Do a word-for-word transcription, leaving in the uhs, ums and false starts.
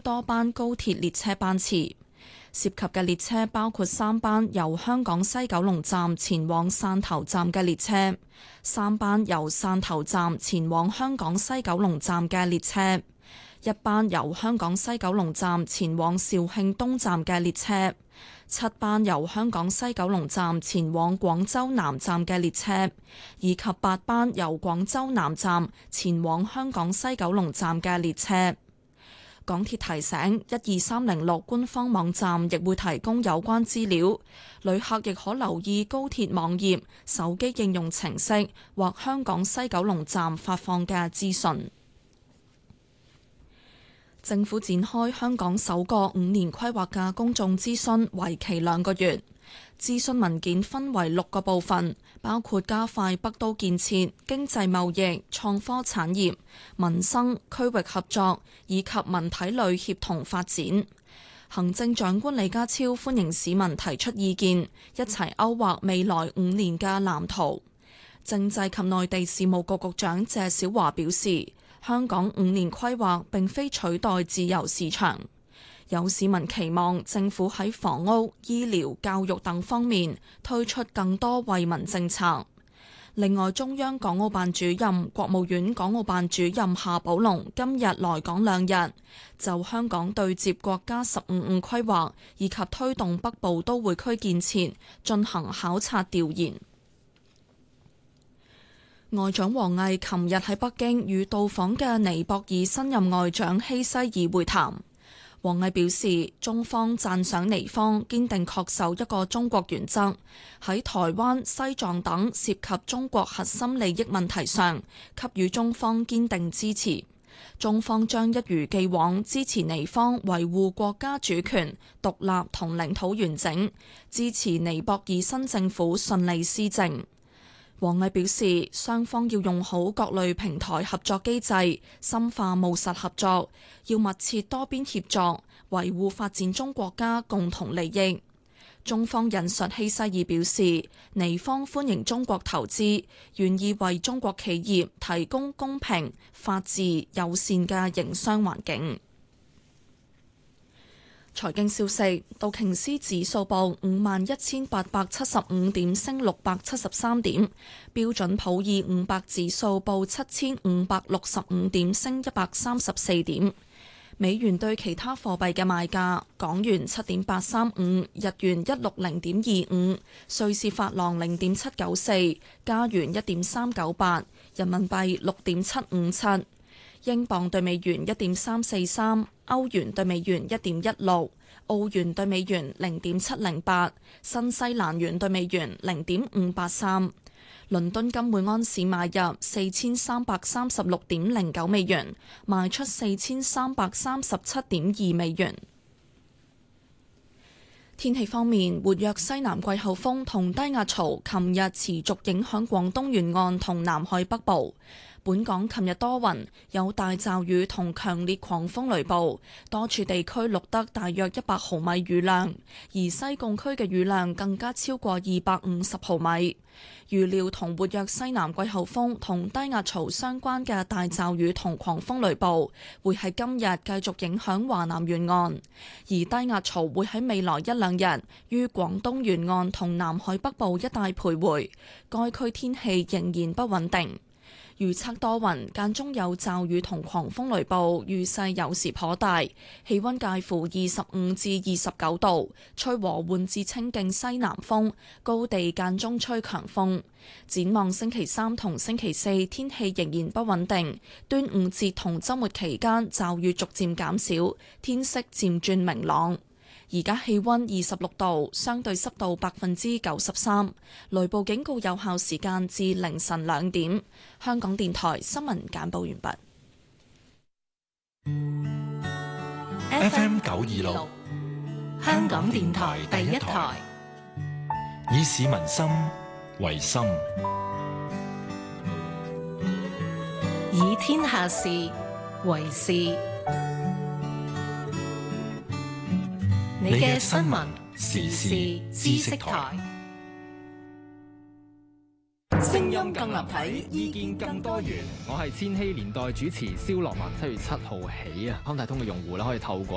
多班高鐵列車班次。涉及嘅列車包括三班由香港西九龍站前往汕頭站嘅列車，三班由汕頭站前往香港西九龍站嘅列車，一班由香港西九龍站前往肇慶東站嘅列車，七班由香港西九龍站前往廣州南站嘅列車，以及八班由廣州南站前往香港西九龍站嘅列車。港鐵提醒，一二三零六官方網站亦會提供有關資料，旅客亦可留意高鐵網頁、手機應用程式或香港西九龍站發放嘅資訊。政府展開香港首個五年規劃嘅公眾諮詢，為期兩個月。諮詢文件分為六個部分，包括加快北都建設、經濟貿易、創科產業、民生、區域合作以及文體類協同發展。行政長官李家超歡迎市民提出意見，一齊勾畫未來五年嘅藍圖。政制及內地事務局局長謝小華表示，香港五年規劃並非取代自由市場。有市民期望政府喺房屋、醫療、教育等方面推出更多惠民政策。另外，中央港澳辦主任、國務院港澳辦主任夏寶龍今日來港兩日，就香港對接國家十五五規劃以及推動北部都會區建設進行考察調研。外長王毅琴日喺北京與到訪嘅尼泊爾新任外長希西爾會談。王毅表示，中方讚賞尼方堅定恪守一個中國原則，喺台灣、西藏等涉及中國核心利益問題上給予中方堅定支持。中方將一如既往支持尼方維護國家主權、獨立同領土完整，支持尼泊爾新政府順利施政。王毅表示，雙方要用好各類平台合作機制，深化務實合作，要密切多邊協作，維護發展中國家共同利益。中方引述希西爾表示，尼方歡迎中國投資，願意為中國企業提供公平、法治、友善嘅營商環境。財經消息，道瓊斯指數報五萬一千八百七十五點，升六百七十三點；標準普爾五百指數報七千五百六十五點，升一百三十四點。美元對其他貨幣嘅賣價：港元七點八三五，日元一六零點二五，瑞士法郎零點七九四，加元一點三九八，人民幣六點七五七。英鎊對美元一點三四三，歐元對美元一點一六，澳元對美元零點七零八，新西蘭元對美元零點五八三。倫敦金每安士買入四千三百三十六點零九美元，賣出四千三百三十七點二美元。天氣方面，活躍西南季候風同低壓槽琴日持續影響廣東沿岸同南海北部。本港琴日多雲，有大驟雨同強烈狂風雷暴，多處地區錄得大約一百毫米雨量，而西貢區嘅雨量更加超過二百五十毫米。預料同活躍西南季候風同低壓槽相關嘅大驟雨同狂風雷暴會喺今日繼續影響華南沿岸，而低壓槽會喺未來一兩日於廣東沿岸同南海北部一帶徘徊，該區天氣仍然不穩定。預測多雲，間中有驟雨同狂風雷暴，雨勢有時頗大，氣溫介乎二十五至二十九度，吹和緩至清勁西南風，高地間中吹強風。展望星期三同星期四，天氣仍然不穩定，端午節同週末期間驟雨逐漸減少，天色漸轉明朗。而家氣溫二十六度，相對濕度百分之九十三，雷暴警告有效時間至凌晨兩點。香港電台新聞簡報完畢。F M 九二六，香港電台第一台，以市民心為心， 以天下事為事。你嘅新聞時事知識台， 聲音更立體，意見更多元。 我係千禧年代主持蕭樂文。七月七號起啊，康泰通嘅用戶咧可以透過